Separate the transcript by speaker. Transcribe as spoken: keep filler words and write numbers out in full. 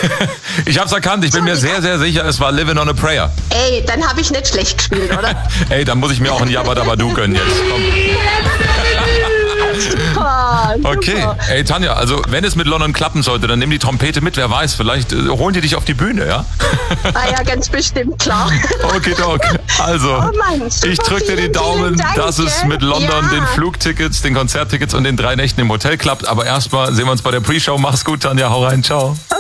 Speaker 1: Ich hab's erkannt, ich bin mir sehr, sehr sicher, es war Living on a Prayer.
Speaker 2: Ey, dann habe ich nicht schlecht gespielt, oder?
Speaker 1: Ey, dann muss ich mir auch ein Jabba Dabba Du gönnen jetzt. Komm.
Speaker 2: Super, super.
Speaker 1: Okay, ey Tanja, also wenn es mit London klappen sollte, dann nimm die Trompete mit, wer weiß, vielleicht äh, holen die dich auf die Bühne, ja?
Speaker 2: Ah ja, ganz bestimmt, klar.
Speaker 1: Okay, Doc. Also,
Speaker 2: Oh Mann, super,
Speaker 1: ich drücke dir die
Speaker 2: vielen,
Speaker 1: Daumen,
Speaker 2: vielen Dank,
Speaker 1: dass es mit London,
Speaker 2: ja.
Speaker 1: den Flugtickets, den Konzerttickets und den drei Nächten im Hotel klappt. Aber erstmal sehen wir uns bei der Pre-Show. Mach's gut, Tanja, hau rein, ciao.